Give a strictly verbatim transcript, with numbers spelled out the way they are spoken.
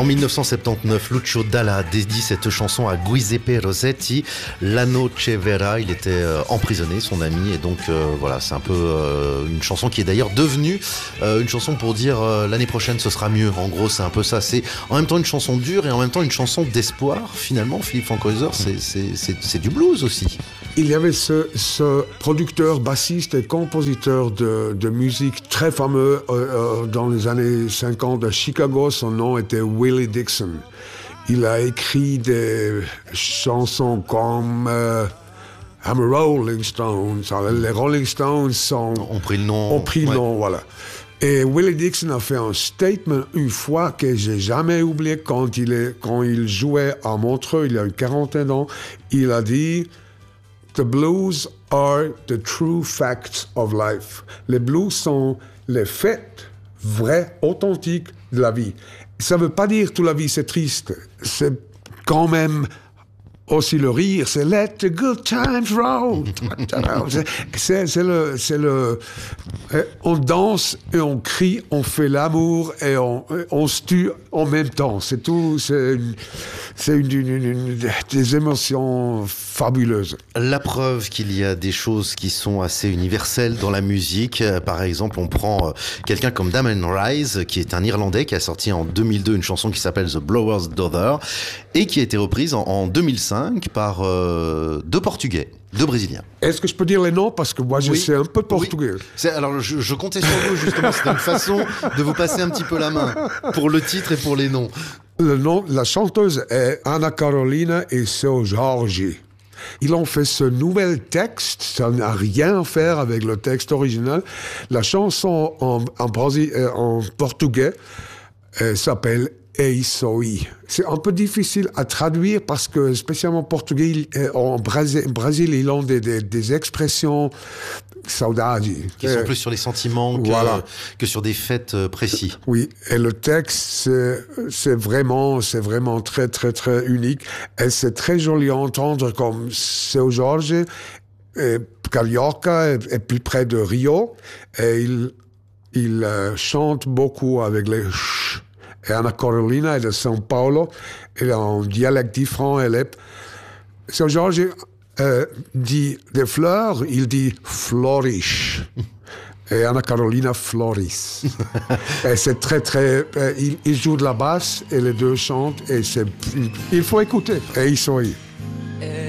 En dix-neuf cent soixante-dix-neuf, Lucio Dalla dédie cette chanson à Giuseppe Rossetti, La Noche Vera. Il était euh, emprisonné, son ami, et donc euh, voilà, c'est un peu euh, une chanson qui est d'ailleurs devenue euh, une chanson pour dire euh, l'année prochaine ce sera mieux. En gros, c'est un peu ça. C'est en même temps une chanson dure et en même temps une chanson d'espoir. Finalement, Philippe Fankhäuser, c'est, c'est, c'est, c'est du blues aussi. Il y avait ce, ce producteur, bassiste et compositeur de, de musique très fameux euh, euh, dans les années cinquante à Chicago. Son nom était Willie Dixon. Il a écrit des chansons comme euh, I'm a Rolling Stones. Les Rolling Stones sont, ont pris le nom. Ont pris le ouais. nom, voilà. Et Willie Dixon a fait un statement une fois que j'ai jamais oublié quand il, est, quand il jouait à Montreux, il y a une quarantaine d'ans. Il a dit The blues are the true facts of life. Les blues sont les faits vrais, authentiques de la vie. Ça ne veut pas dire que toute la vie c'est triste. C'est quand même aussi le rire. C'est let the good times roll. c'est, c'est le, c'est le. On danse et on crie, on fait l'amour et on, on se tue en même temps. C'est tout. C'est, une, c'est une, une, une, des émotions fabuleuses. La preuve qu'il y a des choses qui sont assez universelles dans la musique. Par exemple, on prend quelqu'un comme Damien Rice, qui est un Irlandais qui a sorti en deux mille deux une chanson qui s'appelle The Blower's Daughter et qui a été reprise en, en deux mille cinq par euh, deux Portugais, deux Brésiliens. Est-ce que je peux dire les noms? Parce que moi, je oui. sais un peu de portugais. Oui. C'est, alors, je, je comptais sur vous, justement. C'était une façon de vous passer un petit peu la main pour le titre et pour les noms. Le nom, la chanteuse est Ana Carolina et Seu Jorge. Ils ont fait ce nouvel texte, ça n'a rien à faire avec le texte original. La chanson en, en, Brasi- en portugais euh, s'appelle Ei Soi. C'est un peu difficile à traduire parce que, spécialement en portugais, en Brésil, Brésil ils ont des, des, des expressions saudade. Qui sont plus sur les sentiments que, voilà. que sur des faits précis. Oui, et le texte, c'est, c'est, vraiment, c'est vraiment très, très, très unique. Et c'est très joli à entendre comme Seu Jorge, et Carioca est, est plus près de Rio, et il, il euh, chante beaucoup avec les ch. Et Ana Carolina est de São Paulo, elle a un dialecte différent, elle est... Seu Jorge euh, dit des fleurs, il dit flourish. Et Ana Carolina floris. Et c'est très, très... Euh, il, il joue de la basse et les deux chantent, et c'est... Il faut écouter. Et ils sont...